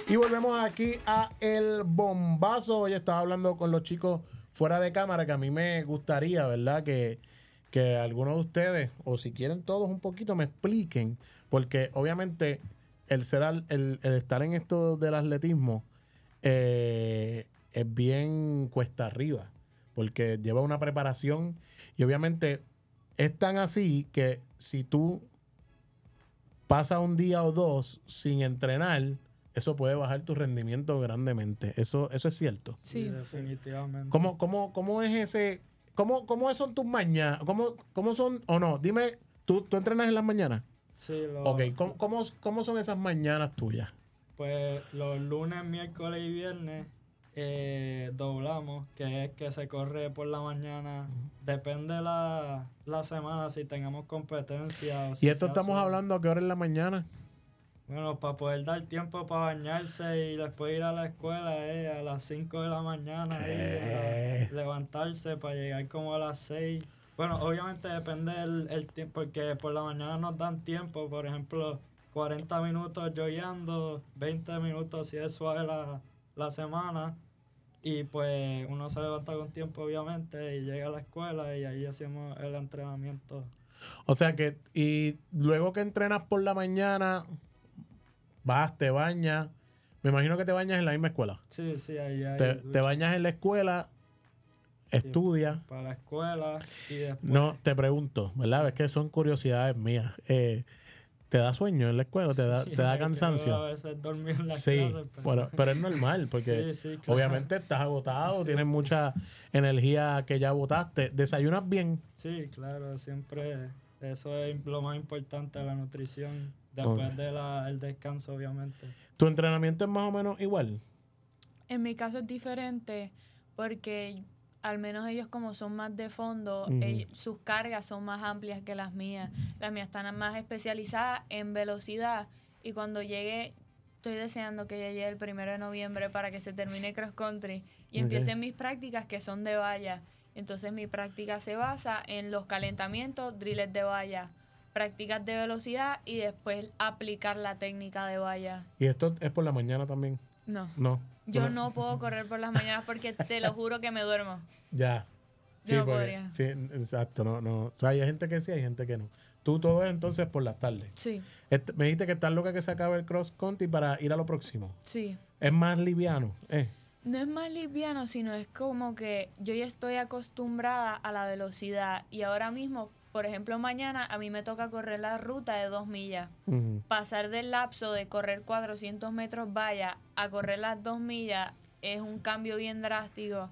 Y volvemos aquí a El Bombazo. Hoy estaba hablando con los chicos fuera de cámara, que a mí me gustaría, ¿verdad? Que algunos de ustedes, o si quieren todos un poquito, me expliquen. Porque obviamente el estar en esto del atletismo es bien cuesta arriba. Porque lleva una preparación y obviamente es tan así que si tú pasas un día o dos sin entrenar, eso puede bajar tu rendimiento grandemente. Eso es cierto. Sí, definitivamente. ¿Cómo es ese? ¿Cómo son tus mañanas? ¿Cómo son? O no, dime, ¿tú entrenas en las mañanas? Sí, Ok, ¿cómo son esas mañanas tuyas? pues los lunes, miércoles y viernes doblamos, que es que se corre por la mañana. Depende la semana, si tengamos competencia o si ¿Y esto sea estamos suave. hablando a qué hora en la mañana? Bueno, para poder dar tiempo para bañarse y después ir a la escuela a las 5 de la mañana, levantarse para llegar como a las 6. Bueno, obviamente depende el tiempo, porque por la mañana nos dan tiempo, por ejemplo, 40 minutos jogueando, 20 minutos si es suave la semana, y pues uno se levanta con tiempo obviamente y llega a la escuela y ahí hacemos el entrenamiento. O sea que, y luego que entrenas por la mañana, vas, te bañas. Me imagino que te bañas en la misma escuela. Sí, ahí hay Te ducha. bañas en la escuela, estudias. Para la escuela y después... No, te pregunto, ¿verdad? Es que son curiosidades mías. ¿Te da sueño en la escuela? ¿Te da Sí, te da me quedo cansancio? a veces dormir en las Sí, clases, bueno, pero es normal porque Sí, claro. obviamente estás agotado, tienes mucha energía que ya botaste. ¿Desayunas bien? Sí, claro, siempre eso es lo más importante, la nutrición, después del descanso, obviamente. ¿Tu entrenamiento es más o menos igual? En mi caso es diferente porque al menos ellos como son más de fondo, sus cargas son más amplias que las mías. Las mías están más especializadas en velocidad y cuando llegue, estoy deseando que ya llegue el 1 de noviembre para que se termine cross country y empiecen mis prácticas que son de valla. Entonces mi práctica se basa en los calentamientos, drills de valla, prácticas de velocidad y después aplicar la técnica de valla. ¿Y esto es por la mañana también? No. No. Yo no puedo correr por las mañanas porque te lo juro que me duermo. Ya. Sí, Yo no porque, podría. sí, exacto. No. O sea, hay gente que sí, hay gente que no. Tú todo es entonces por las tardes. Sí, Me dijiste que estás loca que se acabe el cross country para ir a lo próximo. sí. Es más liviano. No es más liviano, sino es como que yo ya estoy acostumbrada a la velocidad y ahora mismo, por ejemplo, mañana a mí me toca correr la ruta de 2 millas. Pasar del lapso de correr 400 metros valla a correr las 2 millas es un cambio bien drástico.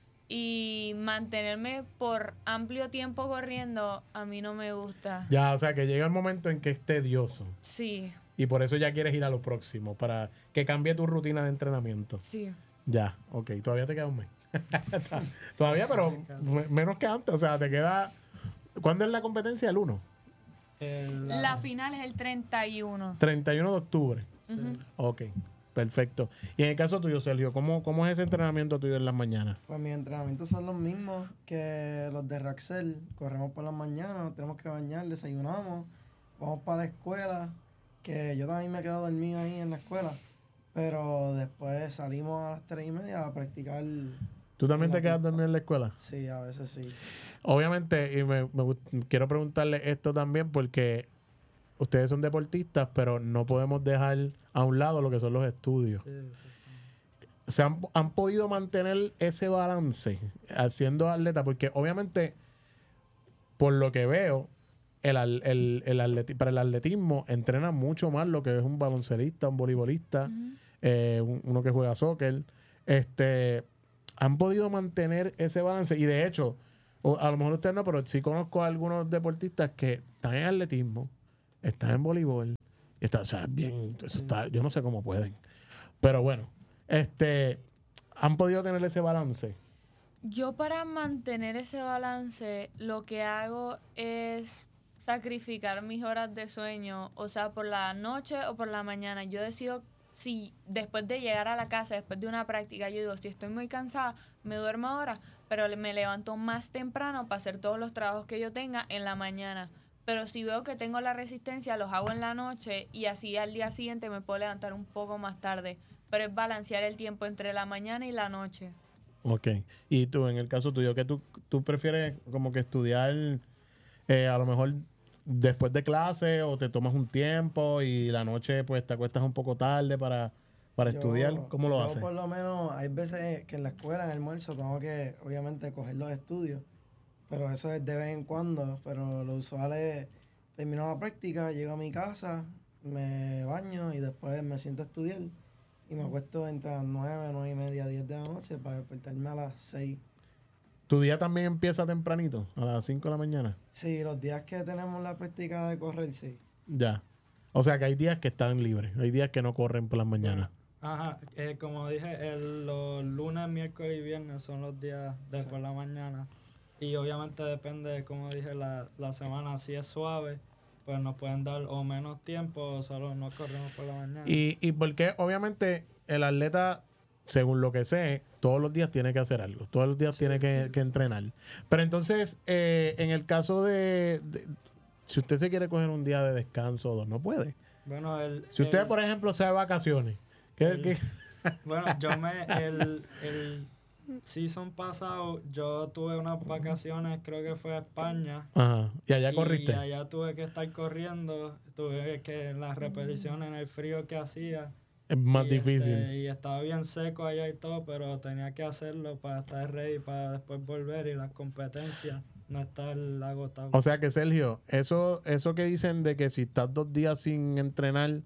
Y mantenerme por amplio tiempo corriendo a mí no me gusta. Ya, o sea, que llega el momento en que es tedioso. Sí, Y por eso ya quieres ir a lo próximo, para que cambie tu rutina de entrenamiento. sí. Ya, ok. Todavía te queda un mes. Todavía, pero menos que antes. O sea, te queda... ¿Cuándo es la competencia? El 1. La final es el 31. 31 de octubre. Ok, perfecto. Y en el caso tuyo, Sergio, ¿cómo es ese entrenamiento tuyo en las mañanas? Pues mis entrenamientos son los mismos que los de Raxel. Corremos por las mañanas, nos tenemos que bañar, desayunamos, vamos para la escuela, que yo también me quedo dormido ahí en la escuela, pero después salimos a las 3:30 a practicar. ¿Tú también en te la quedas pista. dormido en la escuela? Sí, a veces sí. Obviamente, y quiero preguntarle esto también porque ustedes son deportistas, pero no podemos dejar a un lado lo que son los estudios. ¿Se han podido mantener ese balance haciendo atleta? Porque obviamente, por lo que veo, para el atletismo entrena mucho más lo que es un baloncelista, un voleibolista, uno que juega soccer. Han podido mantener ese balance y de hecho, a lo mejor ustedes no, pero sí conozco a algunos deportistas que están en atletismo, están en voleibol, y están, o sea, bien, eso está, yo no sé cómo pueden. Pero bueno, han podido tener ese balance. Yo para mantener ese balance lo que hago es sacrificar mis horas de sueño, o sea, por la noche o por la mañana. Yo decido si después de llegar a la casa, después de una práctica, yo digo, si estoy muy cansada, me duermo ahora, pero me levanto más temprano para hacer todos los trabajos que yo tenga en la mañana. pero si veo que tengo la resistencia, los hago en la noche y así al día siguiente me puedo levantar un poco más tarde. Pero es balancear el tiempo entre la mañana y la noche. Ok. Y tú, en el caso tuyo, que tú prefieres como que estudiar a lo mejor después de clase o te tomas un tiempo y la noche pues te acuestas un poco tarde para estudiar? ¿Cómo lo haces? Yo por lo menos, hay veces que en la escuela, en el almuerzo, tengo que obviamente coger los estudios, pero eso es de vez en cuando, pero lo usual es, termino la práctica, llego a mi casa, me baño y después me siento a estudiar y me acuesto entre las 9, 9:30, 10 de la noche para despertarme a las 6. ¿Tu día también empieza tempranito, a las 5 de la mañana? Sí, los días que tenemos la práctica de correr, sí. Ya. O sea que hay días que están libres, hay días que no corren por las mañanas. Ajá, como dije, los lunes, miércoles y viernes son los días de por la mañana. Y obviamente depende, como dije, la semana. Si es suave, pues nos pueden dar o menos tiempo o solo no corremos por la mañana. Y porque obviamente el atleta, según lo que sé, todos los días tiene que hacer algo. Todos los días tiene que entrenar. Pero entonces, en el caso si usted se quiere coger un día de descanso o dos, no puede. Bueno, Si usted, por ejemplo, se va de vacaciones, ¿qué? Bueno, el season pasado, yo tuve unas vacaciones, creo que fue a España. Ajá. Y allá Y corriste. allá tuve que estar corriendo, tuve que en las repeticiones, en el frío que hacía. Es más y difícil. Y estaba bien seco allá y todo, pero tenía que hacerlo para estar ready, para después volver y las competencias, no estar agotado. O sea que, Sergio, eso que dicen de que si estás 2 días sin entrenar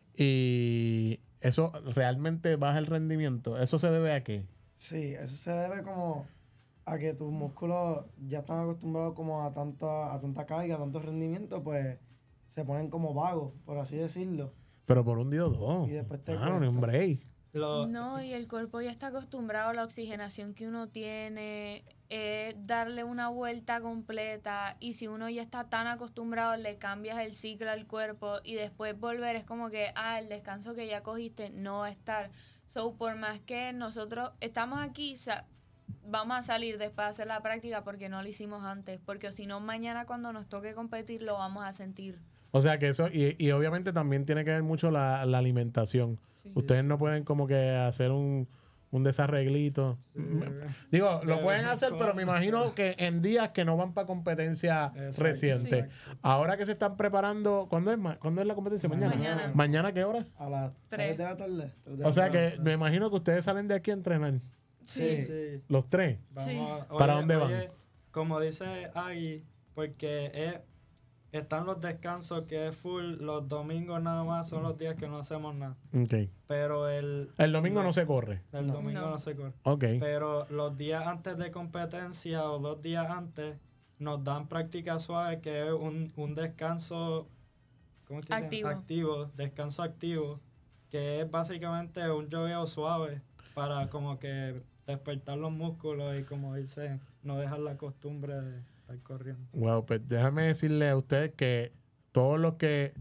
y eso realmente baja el rendimiento, ¿eso se debe a qué? Sí, eso se debe como a que tus músculos ya están acostumbrados como a tanta carga, a tanto rendimiento, pues se ponen como vagos, por así decirlo. Pero por un día o dos. Y después te Ni un cuesta. break. No, y el cuerpo ya está acostumbrado a la oxigenación que uno tiene, darle una vuelta completa y si uno ya está tan acostumbrado le cambias el ciclo al cuerpo y después volver es como que, el descanso que ya cogiste no va a estar. So, por más que nosotros estamos aquí, vamos a salir después de hacer la práctica porque no lo hicimos antes, porque si no mañana cuando nos toque competir lo vamos a sentir. O sea que eso, y obviamente también tiene que ver mucho la alimentación. Sí. Ustedes no pueden como que hacer un desarreglito. Sí. Digo, lo pueden hacer, pero me imagino mucho. que en días que no van para competencia Exacto, reciente. exacto. Ahora que se están preparando, ¿cuándo es la competencia? Mañana. Mañana. ¿Mañana qué hora? A las 3 de la tarde. 3 de la O sea tarde. que me imagino que ustedes salen de aquí a entrenar. Sí. Sí. Los tres. Vamos, ¿Para dónde van? Como dice Agui, porque están los descansos que es full, los domingos nada más son los días que no hacemos nada. Ok. Pero El domingo no se corre. El No. domingo No. no se corre. Ok. Pero los días antes de competencia o 2 días antes nos dan práctica suave, que es un descanso, ¿cómo es que se llama? Activo, descanso activo, que es básicamente un jogueo suave para como que despertar los músculos y como dice, no dejar la costumbre de estar corriendo. Wow, pues déjame decirle a ustedes que todos los que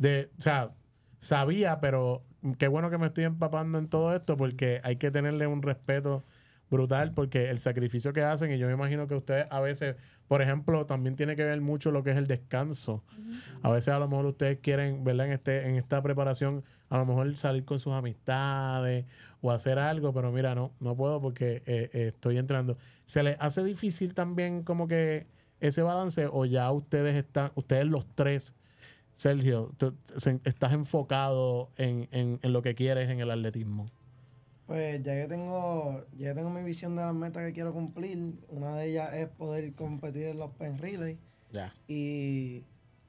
o sea, sabía, pero qué bueno que me estoy empapando en todo esto porque hay que tenerle un respeto brutal porque el sacrificio que hacen y yo me imagino que ustedes a veces, por ejemplo, también tiene que ver mucho lo que es el descanso. A veces a lo mejor ustedes quieren, ¿verdad? En esta preparación, a lo mejor salir con sus amistades o hacer algo, pero mira, no puedo porque estoy entrenando. ¿Se les hace difícil también como que ese balance o ya ustedes los tres, Sergio, estás enfocado en lo que quieres en el atletismo? Pues ya que tengo mi visión de las metas que quiero cumplir, una de ellas es poder competir en los Penn Relay Ya. y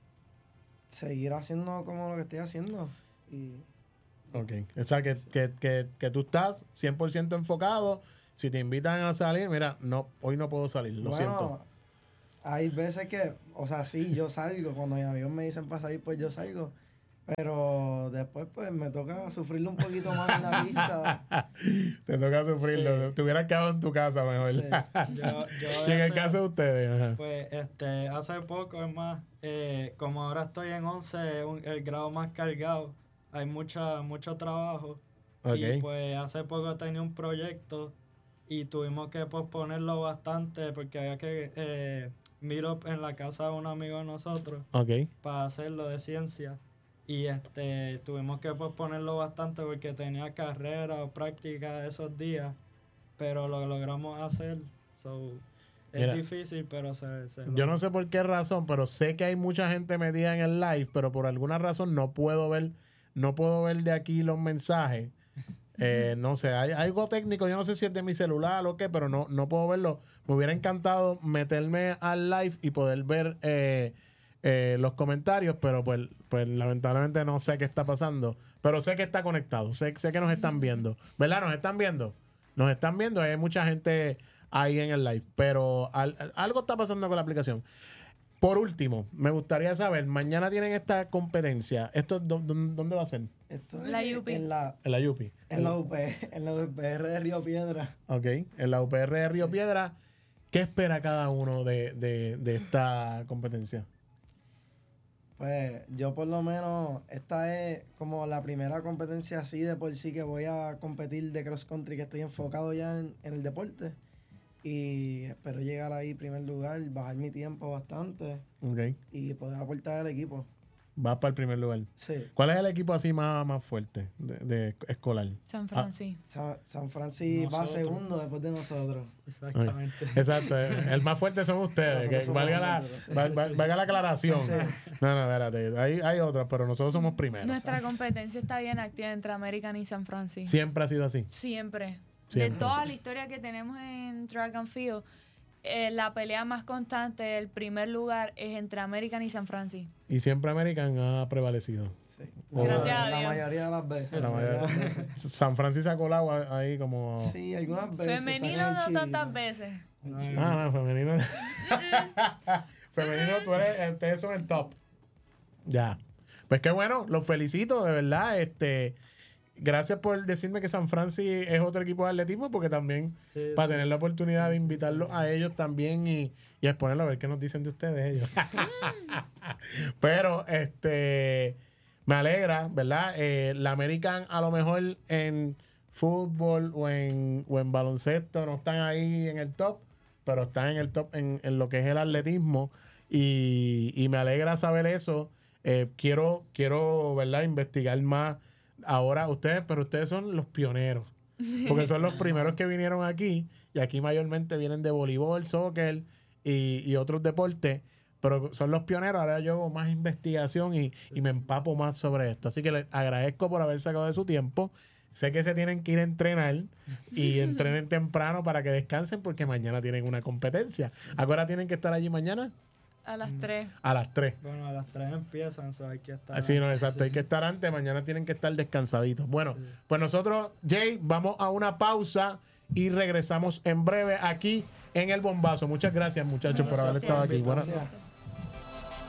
seguir haciendo como lo que estoy haciendo. Y Ok. O sea, que tú estás 100% enfocado. Si te invitan a salir, mira, hoy no puedo salir, lo siento. hay veces que, o sea, sí, yo salgo, cuando mis amigos me dicen para salir, pues yo salgo. Pero después, pues, me toca sufrirlo un poquito más en la pista. Te toca sufrirlo. Sí. Te hubieras quedado en tu casa mejor. Sí. Yo Y en el ese- caso de ustedes, ajá. Pues hace poco, es más, como ahora estoy en 11, el grado más cargado, hay mucho trabajo. Ok. Y pues hace poco tenía un proyecto y tuvimos que posponerlo bastante porque había que meetup en la casa de un amigo de nosotros Ok. para hacerlo de ciencia. Y tuvimos que posponerlo bastante porque tenía carrera o práctica esos días, pero lo logramos hacer. So, Mira, es difícil, pero se Yo logra. no sé por qué razón, pero sé que hay mucha gente metida en el live, pero por alguna razón no puedo ver de aquí los mensajes. No sé, hay algo técnico, yo no sé si es de mi celular o qué, pero no puedo verlo. Me hubiera encantado meterme al live y poder ver los comentarios, pero pues lamentablemente no sé qué está pasando. Pero sé que está conectado, sé que nos están viendo. ¿Verdad? ¿Nos están viendo? Nos están viendo, hay mucha gente ahí en el live, pero algo está pasando con la aplicación. Por último, me gustaría saber, mañana tienen esta competencia, ¿esto dónde va a ser? Esto La es UP. en la UPI. En la UPR de Río Piedra. Ok, en la UPR de Río Piedra. ¿Qué espera cada uno de esta competencia? Pues yo por lo menos, esta es como la primera competencia así de por sí que voy a competir de cross country, que estoy enfocado ya en el deporte. Y espero llegar ahí primer lugar, bajar mi tiempo bastante Ok, y poder aportar al equipo. vas para el primer lugar. Sí. ¿Cuál es el equipo así más fuerte de escolar? San Francisco. San Francisco va Nosotros. segundo después de nosotros. Exactamente. Exacto, el más fuerte son ustedes. Nosotros Que somos valga, los la, números, sí. valga la aclaración. Sí. No, espérate. Hay otros, pero nosotros somos primeros. Nuestra competencia está bien activa entre American y San Francisco. Siempre ha sido así. Siempre. Siempre. De toda la historia que tenemos en Track and Field, la pelea más constante, el primer lugar, es entre American y San Francisco. Y siempre American ha prevalecido. Sí. Gracias a La Dios. mayoría de las veces. La la mayoría de las mayoría- veces. San Francisco ha colado ahí como... Sí, algunas veces. Femenino sacan no chino. tantas veces. No, femenino. Femenino, ustedes son el top. Ya. Pues qué bueno, los felicito, de verdad. Gracias por decirme que San Francisco es otro equipo de atletismo, porque también Sí, para sí. tener la oportunidad de invitarlos a ellos también y exponerlo, a ver qué nos dicen de ustedes ellos. Pero me alegra, ¿verdad? La American a lo mejor en fútbol o en baloncesto no están ahí en el top, pero están en el top en lo que es el atletismo y me alegra saber eso. Quiero, ¿verdad? Investigar más ahora pero ustedes son los pioneros, porque son los primeros que vinieron aquí y aquí mayormente vienen de voleibol, soccer y otros deportes, pero son los pioneros. Ahora yo hago más investigación y me empapo más sobre esto, así que les agradezco por haber sacado de su tiempo. Sé que se tienen que ir a entrenar y entrenen temprano para que descansen porque mañana tienen una competencia. ¿A qué hora tienen que estar allí mañana? A las 3. A las 3. Bueno, a las 3 empiezan, so hay que estar. Así no, antes. exacto. Hay que estar antes, mañana tienen que estar descansaditos. Bueno, pues nosotros, Jay, vamos a una pausa y regresamos en breve aquí en El Bombazo. Muchas gracias, muchachos, por haber Gracias estado por aquí. Buenas, Gracias.